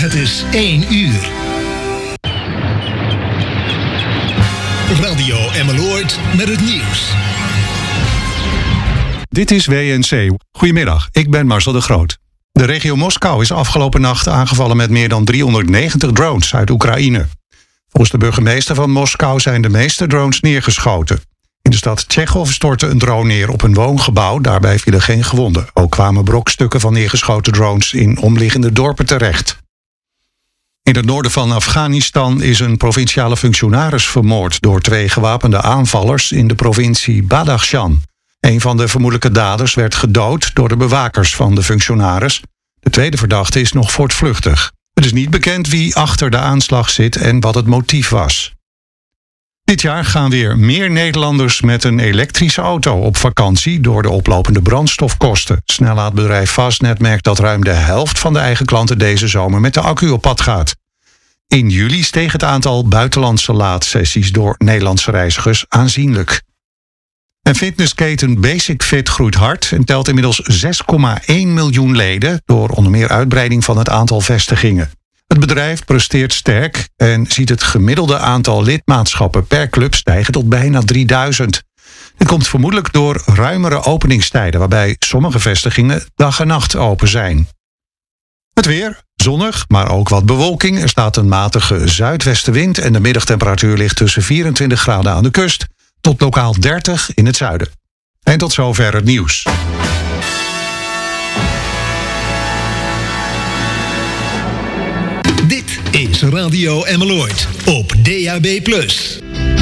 Het is 1 uur. Radio Emmeloord met het nieuws. Dit is WNC. Goedemiddag, ik ben Marcel de Groot. De regio Moskou is afgelopen nacht aangevallen met meer dan 390 drones uit Oekraïne. Volgens de burgemeester van Moskou zijn de meeste drones neergeschoten. In de stad Tchechov stortte een drone neer op een woongebouw. Daarbij vielen geen gewonden. Ook kwamen brokstukken van neergeschoten drones in omliggende dorpen terecht. In het noorden van Afghanistan is een provinciale functionaris vermoord door 2 gewapende aanvallers in de provincie Badakhshan. Een van de vermoedelijke daders werd gedood door de bewakers van de functionaris. De tweede verdachte is nog voortvluchtig. Het is niet bekend wie achter de aanslag zit en wat het motief was. Dit jaar gaan weer meer Nederlanders met een elektrische auto op vakantie door de oplopende brandstofkosten. Snellaadbedrijf Fastnet merkt dat ruim de helft van de eigen klanten deze zomer met de accu op pad gaat. In juli steeg het aantal buitenlandse laadsessies door Nederlandse reizigers aanzienlijk. En fitnessketen Basic Fit groeit hard en telt inmiddels 6,1 miljoen leden door onder meer uitbreiding van het aantal vestigingen. Het bedrijf presteert sterk en ziet het gemiddelde aantal lidmaatschappen per club stijgen tot bijna 3000. Dit komt vermoedelijk door ruimere openingstijden, waarbij sommige vestigingen dag en nacht open zijn. Het weer, zonnig, maar ook wat bewolking. Er staat een matige zuidwestenwind en de middagtemperatuur ligt tussen 24 graden aan de kust tot lokaal 30 in het zuiden. En tot zover het nieuws. Dit is Radio Emmeloord op DAB+.